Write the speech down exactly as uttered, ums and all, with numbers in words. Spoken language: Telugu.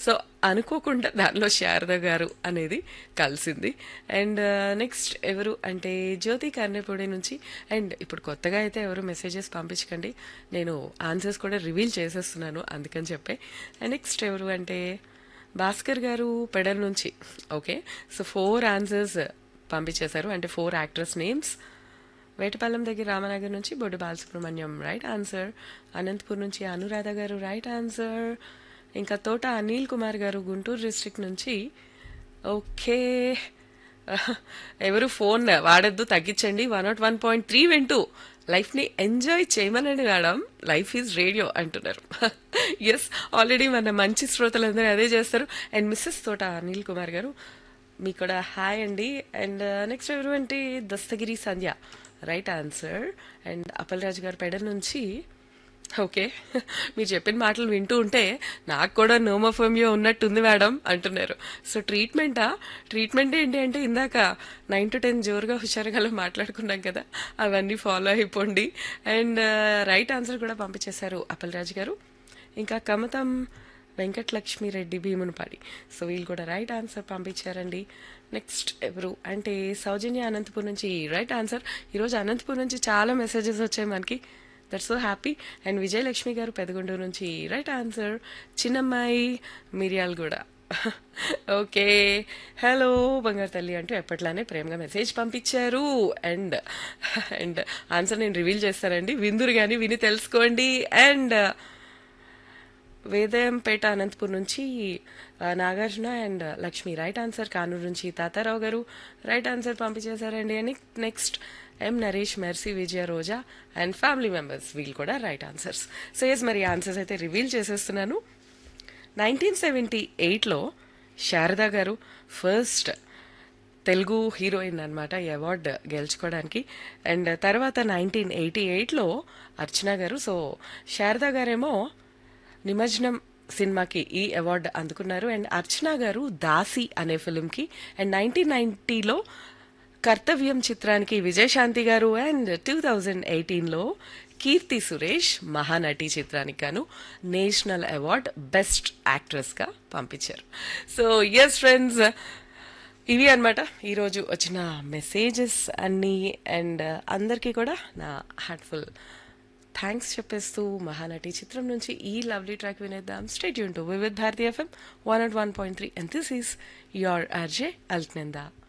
సో అనుకోకుండా దానిలో శారద గారు అనేది కలిసింది. అండ్ నెక్స్ట్ ఎవరు అంటే జ్యోతి కర్ణపూడి నుంచి. అండ్ ఇప్పుడు కొత్తగా అయితే ఎవరు మెసేజెస్ పంపించకండి, నేను ఆన్సర్స్ కూడా రివీల్ చేసేస్తున్నాను అందుకని చెప్పే. అండ్ నెక్స్ట్ ఎవరు అంటే భాస్కర్ గారు పెడల్ నుంచి. ఓకే, సో ఫోర్ ఆన్సర్స్ పంపించేశారు, అంటే ఫోర్ యాక్ట్రెస్ నేమ్స్. వేటపాలెం దగ్గర రామనగర్ నుంచి బొడ్డు బాలసుబ్రహ్మణ్యం రైట్ ఆన్సర్. అనంతపూర్ నుంచి అనురాధ గారు రైట్ ఆన్సర్. ఇంకా తోట అనిల్ కుమార్ గారు గుంటూరు డిస్ట్రిక్ట్ నుంచి. ఓకే, ఎవరు ఫోన్ వాడద్దు, తగ్గించండి, one not one point three వింటూ లైఫ్ని ఎంజాయ్ చేయమనండి మేడం, లైఫ్ ఈజ్ రేడియో అంటున్నారు. ఎస్, ఆల్రెడీ మన మంచి శ్రోతలందరూ అదే చేస్తారు. అండ్ మిస్సెస్ తోట అనిల్ కుమార్ గారు మీకు కూడా హాయ్ అండి. అండ్ నెక్స్ట్ ఎవరు అంటే దస్తగిరి సంధ్య రైట్ ఆన్సర్. అండ్ అప్పలరాజు గారు పెడల్ నుంచి. ఓకే, మీరు చెప్పిన మాటలు వింటూ ఉంటే నాకు కూడా నోమోఫోమియా ఉన్నట్టుంది మేడం అంటున్నారు. సో ట్రీట్మెంటా? ట్రీట్మెంట్ ఏంటి అంటే ఇందాక నైన్ టు టెన్ జోరుగా హుషారుగా మాట్లాడుకున్నాం కదా, అవన్నీ ఫాలో అయిపోండి. అండ్ రైట్ ఆన్సర్ కూడా పంపించేశారు అప్పలరాజు గారు. ఇంకా కమతం వెంకటలక్ష్మిరెడ్డి భీమునిపాడి, సో వీళ్ళు కూడా రైట్ ఆన్సర్ పంపించారండి. నెక్స్ట్ ఎవరు అంటే సౌజన్య అనంతపూర్ నుంచి రైట్ ఆన్సర్. ఈరోజు అనంతపూర్ నుంచి చాలా మెసేజెస్ వచ్చాయి మనకి, that's so happy. And Vijayalakshmi గారు పెదగుండూరు నుంచి రైట్ ఆన్సర్. చిన్నమ్మాయి మిరియాలు కూడా. ఓకే, హలో బంగారు తల్లి అంటూ ఎప్పట్లానే ప్రేమగా మెసేజ్ పంపించారు. అండ్ అండ్ ఆన్సర్ నేను రివీల్ చేస్తానండి, విందురు కానీ విని తెలుసుకోండి. అండ్ వేదయంపేట అనంతపూర్ నుంచి ఆ, Nagarjuna and Lakshmi right answer. Kanuru నుంచి తాతారావు గారు రైట్ ఆన్సర్ పంపించేశారండి. అని next M Naresh, mercy, Vijaya, Roja and family members వీళ్ళు కూడా రైట్ ఆన్సర్స్. సో ఎస్, మరి ఆన్సర్స్ అయితే రివీల్ చేసేస్తున్నాను. నైన్టీన్ సెవెంటీ ఎయిట్లో శారదా గారు ఫస్ట్ తెలుగు హీరోయిన్ అనమాట ఈ అవార్డు గెలుచుకోవడానికి. అండ్ తర్వాత నైన్టీన్ ఎయిటీ ఎయిట్లో అర్చన గారు. సో శారదా గారేమో నిమజ్జనం సినిమాకి ఈ అవార్డు అందుకున్నారు. అండ్ అర్చన గారు దాసి అనే ఫిల్మ్కి. అండ్ నైన్టీన్ నైన్టీలో కర్తవ్యం చిత్రానికి విజయశాంతి గారు. అండ్ టూ థౌజండ్ ఎయిటీన్లో కీర్తి సురేష్ మహానటి చిత్రానికి గాను నేషనల్ అవార్డ్ బెస్ట్ యాక్ట్రెస్గా పంపించారు. సో ఎస్ ఫ్రెండ్స్, ఇవి అనమాట ఈరోజు వచ్చిన మెసేజెస్ అన్నీ. అండ్ అందరికీ కూడా నా హార్ట్ఫుల్ థ్యాంక్స్ చెప్పేస్తూ మహానటి చిత్రం నుంచి ఈ లవ్లీ ట్రాక్ వినేద్దాం. State Yoon to Vividh Bharati FM one not one point three and this is your RJ Alaknanda.